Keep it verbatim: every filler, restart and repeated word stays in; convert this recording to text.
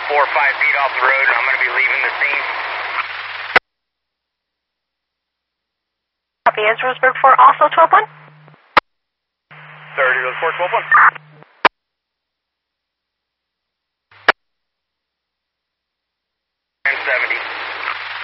four or five feet off the road, and I'm going to be leaving the scene. Copy. Is Roseburg four also twelve one? thirty, Roseburg twelve one.